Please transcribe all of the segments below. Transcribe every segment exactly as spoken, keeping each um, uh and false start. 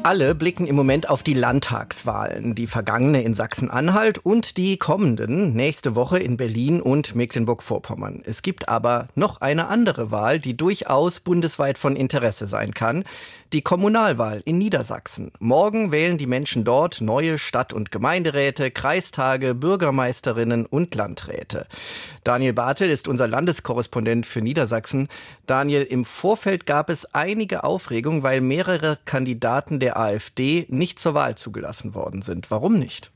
Alle blicken im Moment auf die Landtagswahlen, die vergangene in Sachsen-Anhalt und die kommenden nächste Woche in Berlin und Mecklenburg-Vorpommern. Es gibt aber noch eine andere Wahl, die durchaus bundesweit von Interesse sein kann. Die Kommunalwahl in Niedersachsen. Morgen wählen die Menschen dort neue Stadt- und Gemeinderäte, Kreistage, Bürgermeisterinnen und Landräte. Daniel Bartel ist unser Landeskorrespondent für Niedersachsen. Daniel, im Vorfeld gab es einige Aufregung, weil mehrere Kandidaten der AfD nicht zur Wahl zugelassen worden sind. Warum nicht?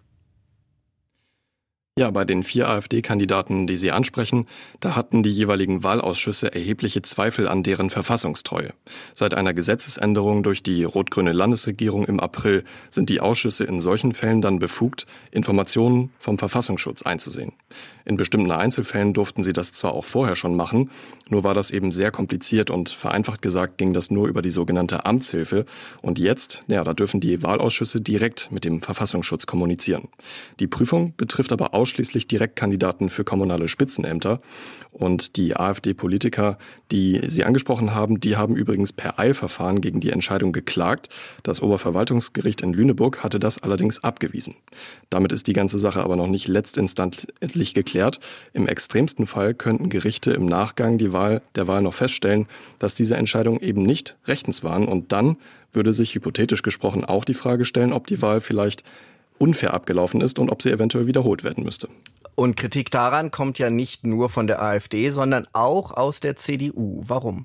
Ja, bei den vier AfD-Kandidaten, die Sie ansprechen, da hatten die jeweiligen Wahlausschüsse erhebliche Zweifel an deren Verfassungstreue. Seit einer Gesetzesänderung durch die rot-grüne Landesregierung im April sind die Ausschüsse in solchen Fällen dann befugt, Informationen vom Verfassungsschutz einzusehen. In bestimmten Einzelfällen durften sie das zwar auch vorher schon machen, nur war das eben sehr kompliziert und vereinfacht gesagt ging das nur über die sogenannte Amtshilfe. Und jetzt, ja, da dürfen die Wahlausschüsse direkt mit dem Verfassungsschutz kommunizieren. Die Prüfung betrifft aber ausschließlich Direktkandidaten für kommunale Spitzenämter. Und die AfD-Politiker, die Sie angesprochen haben, die haben übrigens per Eilverfahren gegen die Entscheidung geklagt. Das Oberverwaltungsgericht in Lüneburg hatte das allerdings abgewiesen. Damit ist die ganze Sache aber noch nicht letztinstantlich geklärt. Im extremsten Fall könnten Gerichte im Nachgang die Wahl, der Wahl noch feststellen, dass diese Entscheidungen eben nicht rechtens waren. Und dann würde sich hypothetisch gesprochen auch die Frage stellen, ob die Wahl vielleicht unfair abgelaufen ist und ob sie eventuell wiederholt werden müsste. Und Kritik daran kommt ja nicht nur von der AfD, sondern auch aus der C D U. Warum?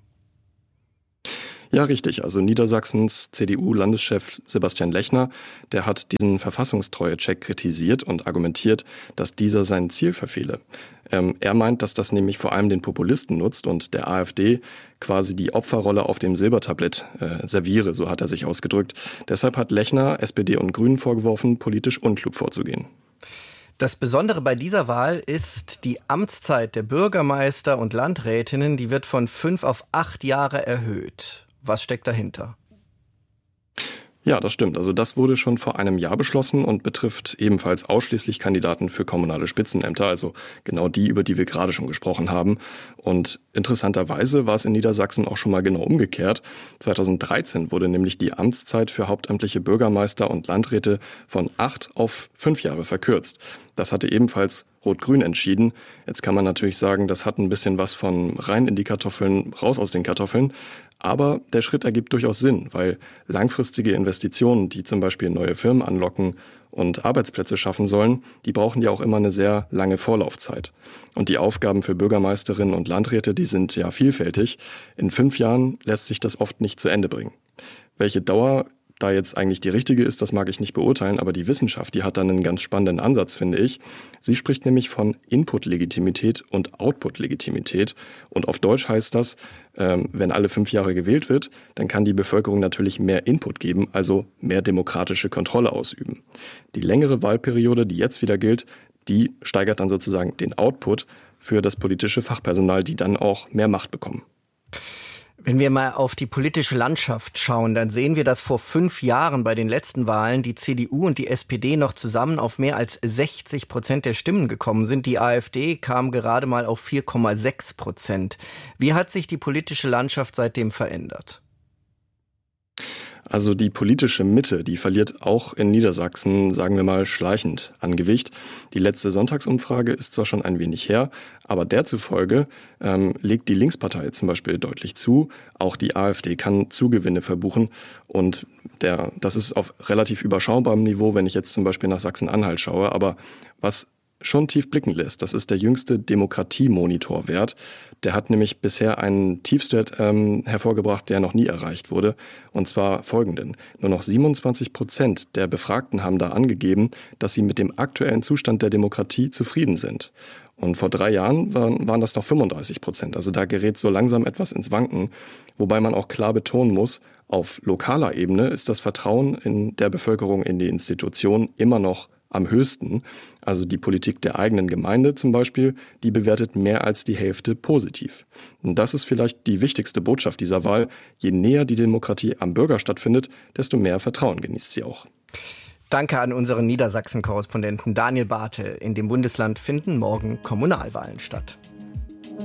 Ja, richtig. Also Niedersachsens C D U-Landeschef Sebastian Lechner, der hat diesen Verfassungstreue-Check kritisiert und argumentiert, dass dieser sein Ziel verfehle. Ähm, er meint, dass das nämlich vor allem den Populisten nutzt und der AfD quasi die Opferrolle auf dem Silbertablett äh, serviere, so hat er sich ausgedrückt. Deshalb hat Lechner S P D und Grünen vorgeworfen, politisch unklug vorzugehen. Das Besondere bei dieser Wahl ist, die Amtszeit der Bürgermeister und Landrätinnen, die wird von fünf auf acht Jahre erhöht. Was steckt dahinter? Ja, das stimmt. Also das wurde schon vor einem Jahr beschlossen und betrifft ebenfalls ausschließlich Kandidaten für kommunale Spitzenämter, also genau die, über die wir gerade schon gesprochen haben. Und interessanterweise war es in Niedersachsen auch schon mal genau umgekehrt. zweitausenddreizehn wurde nämlich die Amtszeit für hauptamtliche Bürgermeister und Landräte von acht auf fünf Jahre verkürzt. Das hatte ebenfalls Rot-Grün entschieden. Jetzt kann man natürlich sagen, das hat ein bisschen was von rein in die Kartoffeln, raus aus den Kartoffeln. Aber der Schritt ergibt durchaus Sinn, weil langfristige Investitionen, die zum Beispiel neue Firmen anlocken und Arbeitsplätze schaffen sollen, die brauchen ja auch immer eine sehr lange Vorlaufzeit. Und die Aufgaben für Bürgermeisterinnen und Landräte, die sind ja vielfältig. In fünf Jahren lässt sich das oft nicht zu Ende bringen. Welche Dauer da jetzt eigentlich die richtige ist, das mag ich nicht beurteilen, aber die Wissenschaft, die hat dann einen ganz spannenden Ansatz, finde ich. Sie spricht nämlich von Input-Legitimität und Output-Legitimität. Und auf Deutsch heißt das, ähm, wenn alle fünf Jahre gewählt wird, dann kann die Bevölkerung natürlich mehr Input geben, also mehr demokratische Kontrolle ausüben. Die längere Wahlperiode, die jetzt wieder gilt, die steigert dann sozusagen den Output für das politische Fachpersonal, die dann auch mehr Macht bekommen. Wenn wir mal auf die politische Landschaft schauen, dann sehen wir, dass vor fünf Jahren bei den letzten Wahlen die C D U und die S P D noch zusammen auf mehr als sechzig Prozent der Stimmen gekommen sind. Die AfD kam gerade mal auf vier Komma sechs Prozent. Wie hat sich die politische Landschaft seitdem verändert? Also die politische Mitte, die verliert auch in Niedersachsen, sagen wir mal, schleichend an Gewicht. Die letzte Sonntagsumfrage ist zwar schon ein wenig her, aber der zufolge ähm, legt die Linkspartei zum Beispiel deutlich zu. Auch die AfD kann Zugewinne verbuchen und der, das ist auf relativ überschaubarem Niveau, wenn ich jetzt zum Beispiel nach Sachsen-Anhalt schaue. Aber was schon tief blicken lässt, das ist der jüngste Demokratie-Monitor-Wert. Der hat nämlich bisher einen Tiefstwert ähm, hervorgebracht, der noch nie erreicht wurde. Und zwar folgenden. Nur noch siebenundzwanzig Prozent der Befragten haben da angegeben, dass sie mit dem aktuellen Zustand der Demokratie zufrieden sind. Und vor drei Jahren waren, waren das noch fünfunddreißig Prozent. Also da gerät so langsam etwas ins Wanken. Wobei man auch klar betonen muss, auf lokaler Ebene ist das Vertrauen in der Bevölkerung in die Institution immer noch am höchsten. Also die Politik der eigenen Gemeinde zum Beispiel, die bewertet mehr als die Hälfte positiv. Und das ist vielleicht die wichtigste Botschaft dieser Wahl. Je näher die Demokratie am Bürger stattfindet, desto mehr Vertrauen genießt sie auch. Danke an unseren Niedersachsen-Korrespondenten Daniel Bartel. In dem Bundesland finden morgen Kommunalwahlen statt.